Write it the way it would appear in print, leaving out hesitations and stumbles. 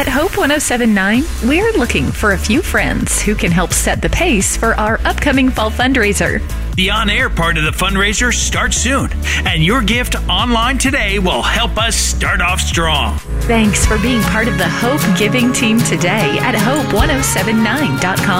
At Hope 1079, we're looking for a few friends who can help set the pace for our upcoming fall fundraiser. The on-air part of the fundraiser starts soon, and your gift online today will help us start off strong. Thanks for being part of the Hope Giving team today at hope1079.com.